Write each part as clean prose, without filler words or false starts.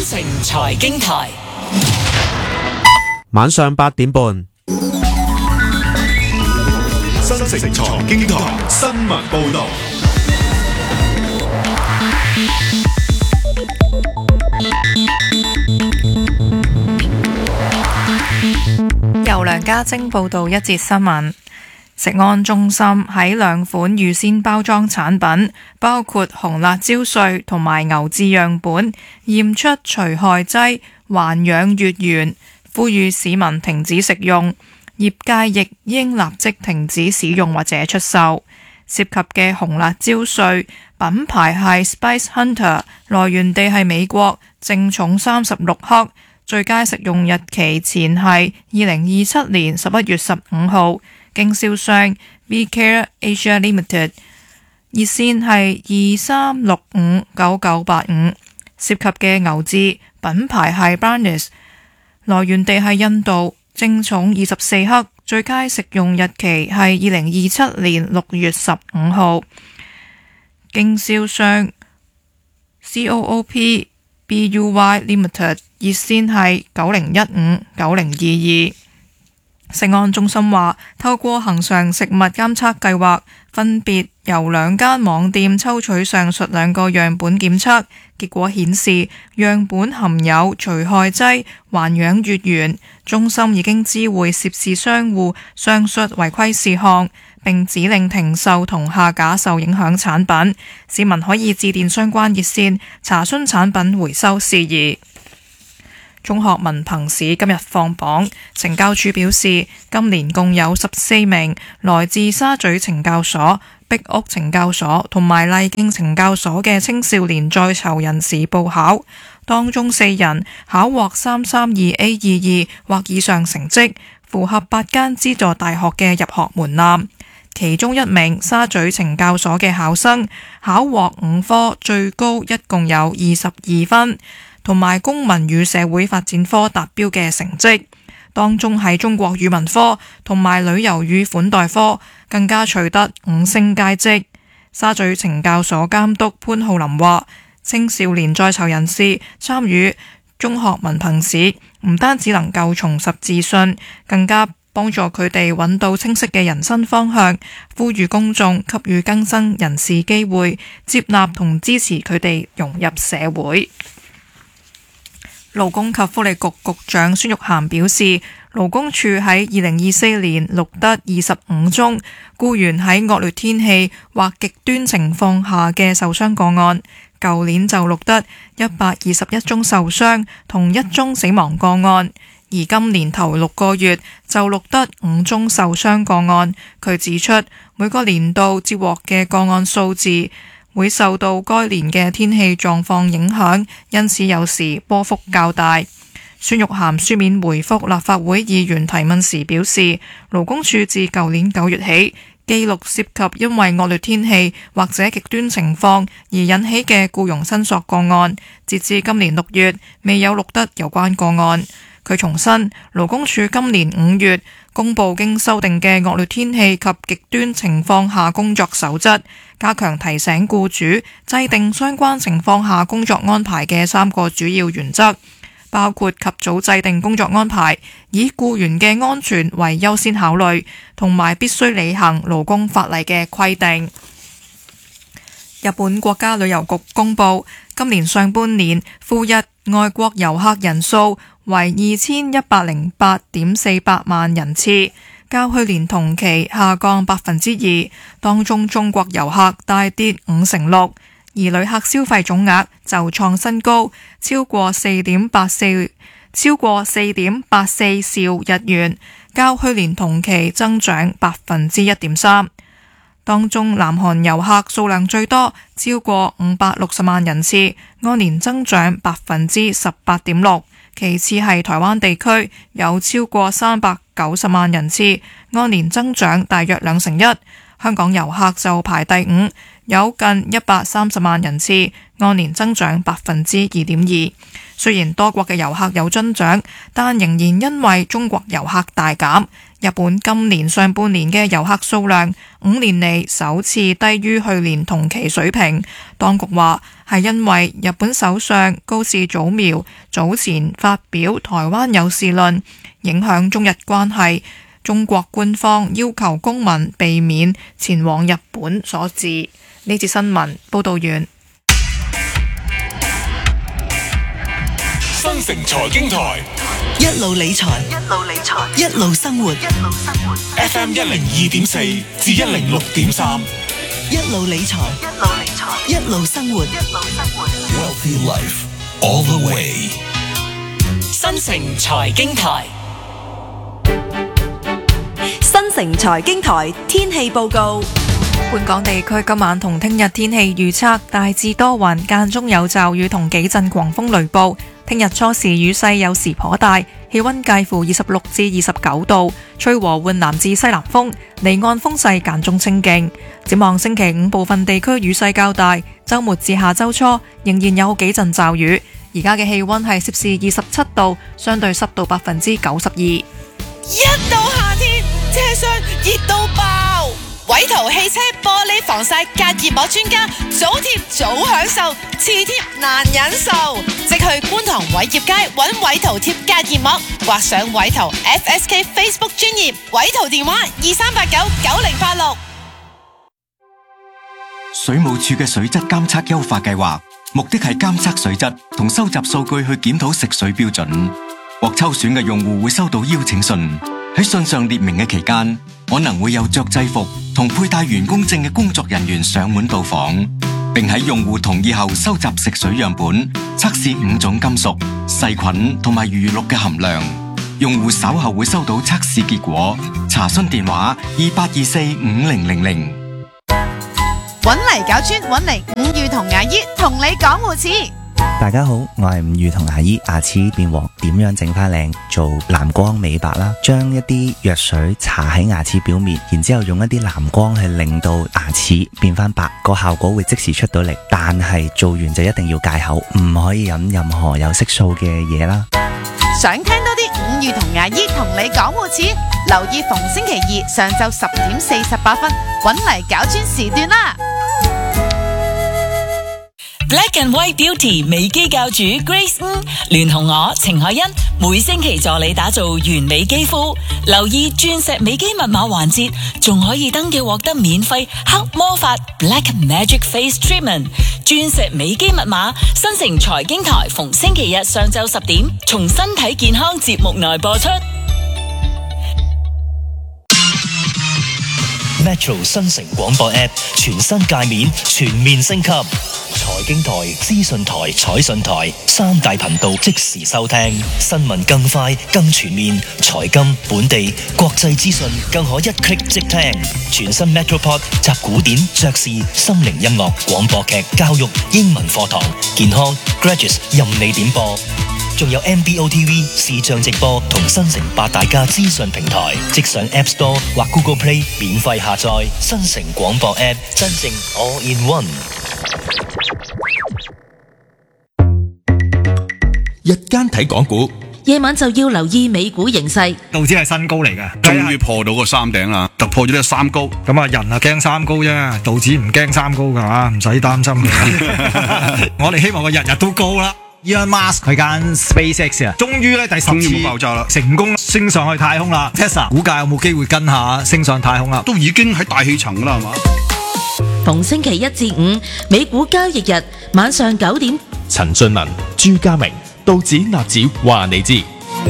城財經台， 晚上8點半。 新城財經台新聞報道。 由梁家晶報道一節新聞。食安中心喺兩款預先包裝產品，包括紅辣椒碎同埋牛至樣本，驗出除害劑環氧乙烷，呼籲市民停止食用，業界亦應立即停止使用或者出售。涉及嘅紅辣椒碎品牌係 Spice Hunter， 來源地係美國，正重36克，最佳食用日期前係2027年11月15號。經銷商 VCare Asia Limited， 熱線係23659985。涉及嘅牛至品牌係 Barnes， 來源地係印度，正重24克，最佳食用日期係2027年6月15號。經銷商 COOP BUY Limited， 熱線係90159022。食安中心話，透過恆常食物監測計劃，分別由2間網店抽取上述2個樣本檢測，結果顯示樣本含有除害劑環氧乙烷。中心已經知會涉事商戶上述違規事項，並指令停售同下架受影響產品。市民可以致電相關熱線查詢產品回收事宜。中學文憑試今日放榜，懲教署表示，今年共有14名來自沙咀懲教所、壁屋懲教所同埋麗徑懲教所嘅青少年在囚人士報考，當中4人考獲 332A22 或以上成績，符合8間資助大學嘅入學門檻。其中1名沙咀懲教所嘅考生考獲5科，最高一共有22分，同埋公民與社會發展科達標嘅成績，當中喺中國語文科同埋旅遊與款待科更加取得5星佳績。沙咀懲教所監督潘浩林話，青少年在囚人士參與中學文憑試，唔單止能夠重拾自信，更加幫助佢哋揾到清晰嘅人生方向，呼籲公眾給予更生人士機會，接納同支持佢哋融入社會。勞工及福利局局長孫玉菡表示，勞工處喺2024年錄得25宗僱員喺惡劣天氣或極端情況下嘅受傷個案，舊年就錄得121宗受傷同1宗死亡個案，而今年頭6個月就錄得5宗受傷個案。佢指出，每個年度接獲嘅個案數字會受到該年嘅天氣狀況影響，因此有時波幅較大。孫玉菡書面回覆立法會議員提問時表示，勞工處自舊年9月起記錄涉及因為惡劣天氣或者極端情況而引起嘅僱傭申索個案，截至今年6月未有錄得有關個案。佢重申，勞工處今年5月公布經修訂嘅惡劣天氣及極端情況下工作守則，加強提醒僱主制定相關情況下工作安排嘅3個主要原則，包括及早制定工作安排，以僱員嘅安全為優先考慮，同埋必須履行勞工法例嘅規定。日本國家旅遊局公布，今年上半年赴日外國遊客人數為2108.48萬人次，較去年同期下降2%，當中中國遊客大跌6%，而旅客消費總額就創新高，超過4.84兆日元，較去年同期增長1.3%。當中南韓遊客數量最多，超過560萬人次，按年增長18.6%。其次係台灣地區，有超過390萬人次，按年增長大約1/2。香港遊客就排第5，有近130萬人次，按年增長2.2%。雖然多國嘅遊客有增長，但仍然因為中國遊客大減， 日本今年上半年嘅遊客數量5年嚟首次低於去年同期水平。當局話係因為日本首相高市早苗早前發表台灣有事論，影響中日關係，中國官方要求公民避免前往日本所致。呢節新聞報道完。 新城財經台一路理財，一路生活。 FM 102.4至106.3， 一路理財，一路生活。 Wealthy Life all the way。 新城財經台， 新城財經台天氣報告。 本港地區今晚同聽日天氣預測大致多雲，間中有驟雨同幾陣狂風雷暴。聽日初時雨勢有時頗大，氣溫介乎26至29度，吹和緩南至西南風，離岸風勢間中清勁。展望星期五部分地區雨勢較大，周末至下周初仍然有幾陣驟雨。而家嘅氣溫係攝氏27度，相對濕度92%。 一到夏天，車廂熱到爆！偉圖汽車玻璃防曬隔熱膜專家，早貼早享受，遲貼難忍受。即去觀塘偉業街揾偉圖貼隔熱膜，或上偉圖 FSK Facebook 專頁，偉圖電話23899086。 水務署嘅水質監測優化計劃，目的係監測水質同收集數據去檢討食水標準。獲抽選嘅用戶會收到邀請信，喺信上列明嘅期間，可能會有着制服同佩戴員工證嘅工作人員上門到訪，並喺用戶同意後收集食水樣本，測試5種金屬、細菌同埋餘氯嘅含量。用戶稍後會收到測試結果。查詢電話28245000。 搵嚟搞專，搵嚟伍裕同牙醫同你講護齒。 大家好，我係伍裕同牙醫。牙齒變黃點樣整翻靚？做藍光美白啦，將一啲藥水搽喺牙齒表面，然之後用一啲藍光去令到牙齒變翻白，個效果會即時出到嚟。但係做完就一定要戒口，唔可以飲任何有色素嘅嘢啦。 想聽多啲伍裕同牙醫同你講護齒，留意逢星期二上晝10:48，搵嚟搞專時段啦。 Black and White Beauty 美肌教主 Grace 聯同我程海欣，每星期助你打造完美肌膚。留意鑽石美肌密碼環節，仲可以登記獲得免費黑魔法 Black Magic Face Treatment。鑽石美肌密碼，新城財經台逢星期日上晝10點，從身體健康節目內播出。 Metro 新城廣播 App 全新界面全面升級，財經台、資訊台、彩訊台3大頻道即時收聽，新聞更快更全面，財金、本地、國際資訊更可一 click 即聽。全新 Metropod 集古典、爵士、心靈音樂、廣播劇、教育、英文課堂、健康、Graduates 任你點播。仲有 MBO TV 視像直播同新城8大家資訊平台，即上 App Store 或 Google Play 免費下載。新城廣播 App 真正 All in One。 日間睇港股， 夜晚就要留意美股形勢。 道指係新高嚟嘅， 終於破到個三頂啦，突破咗呢個三高。 咁啊，人啊驚三高啫，道指唔驚三高噶嘛，唔使擔心嘅。我哋希望佢日日都高啦。Elon Musk 佢間 SpaceX 啊，終於咧第10次爆炸啦， 成功升上去太空啦。Tesla 股價有冇機會跟下升上太空啊？ 都已經喺大氣層啦，係嘛？ 逢星期1至5，美股交易日晚上9點， 陳俊文、朱家明，道指納指話你知。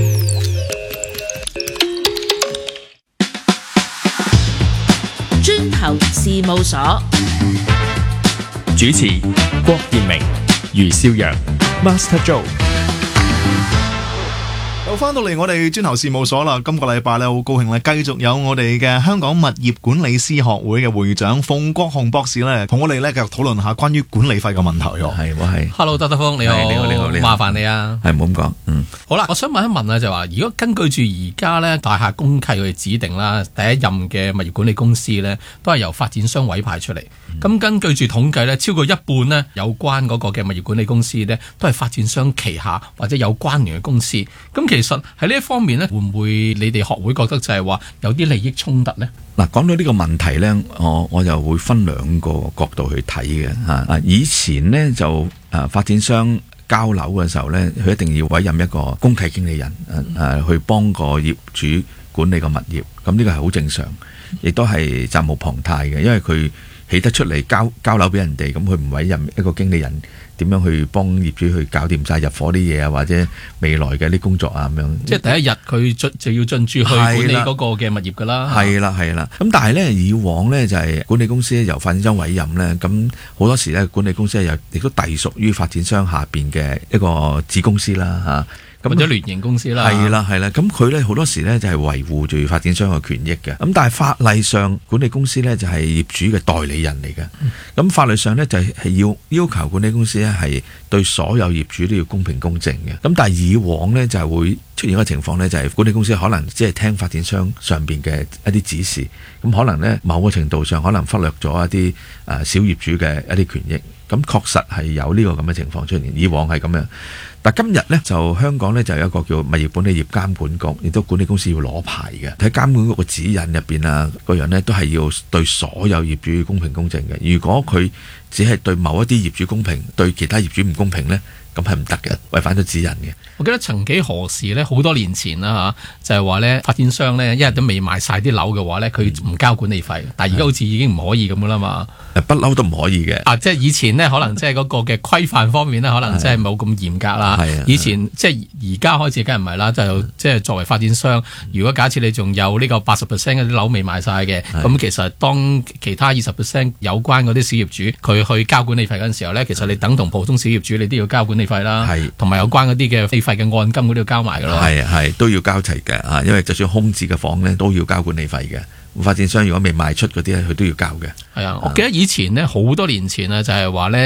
磚頭事務所主持郭建明、余少陽、Master Joe。 又翻到嚟我哋磚頭事務所啦，今個禮拜咧好高興咧，繼續有我哋嘅香港物業管理師學會嘅會長馮國雄博士咧，同我哋咧繼續討論下關於管理費嘅問題。 係，我係 Hello， 德豐，你好，你好，麻煩你啊。 係，唔好咁講。 好啦，我想問一問啊，就話如果根據住而家咧大廈公契佢哋指定啦，第一任嘅物業管理公司咧都係由發展商委派出嚟。咁根據住統計咧，超過一半咧有關嗰個嘅物業管理公司咧都係發展商旗下或者有關聯嘅公司。咁其其實喺呢一方面咧，會唔會你哋學會覺得就係話有啲利益衝突呢？ 嗱，講到呢個問題呢，我就會分兩個角度去睇嘅嚇。以前呢，就發展商交樓嘅時候呢，佢一定要委任一個公契經理人去幫個業主管理個物業，咁呢個係好正常，亦都係責無旁貸嘅，因為佢起得出嚟交樓俾人哋，咁佢唔委任一個經理人，點樣去幫業主去搞掂晒入伙啲嘢啊，或者未來嘅啲工作啊咁樣。即係第一日佢就要進駐去管理嗰個嘅物業㗎啦。 係啦。咁但係呢，以往呢就係管理公司由發展商委任呢，咁好多時呢，管理公司又亦都隸屬於發展商下邊嘅一個子公司啦嚇。 或者聯營公司啦， 係啦，咁佢咧好多時咧就係維護住發展商嘅權益嘅。咁但係法例上，管理公司咧就係業主嘅代理人嚟嘅。咁法律上咧就係要求管理公司咧係對所有業主都要公平公正嘅。咁但係以往咧就係會出現一個情況咧，就係管理公司可能只係聽發展商上邊嘅一啲指示，咁可能咧某個程度上可能忽略咗一啲小業主嘅一啲權益。咁確實係有呢個咁嘅情況出現，以往係咁樣。但今日呢，就香港呢，就有一個叫物業管理業監管局，亦都管理公司要攞牌嘅。喺監管局嘅指引入邊啊，嗰樣呢都係要對所有業主公平公正嘅。如果佢只係對某一啲業主公平，對其他業主唔公平呢，咁係唔得嘅，違反咗指引嘅。 我記得曾幾何時呢，好多年前啦嚇，就係話呢發展商呢，一日都未賣晒啲樓嘅話呢，佢唔交管理費。但係而家好似已經唔可以咁噶啦嘛。 不嬲都唔可以嘅。 即係以前呢，可能即係嗰個嘅規範方面呢，可能即係冇咁嚴格啦。以前即係而家開始梗係唔係啦，就即係作為發展商，如果假設你仲有呢個80% 嗰啲樓未賣晒嘅，咁其實當其他20% 有關嗰啲小業主佢去交管理費嗰陣時候呢，其實你等同普通小業主你都要交管理費啦，同埋有關嗰啲嘅費嘅按金嗰啲要交埋噶咯。 係都要交齊嘅，因為就算空置嘅房呢，都要交管理費嘅。發展商如果未賣出嗰啲咧，佢都要交嘅。 係啊，我記得以前呢，好多年前啊，就係話呢。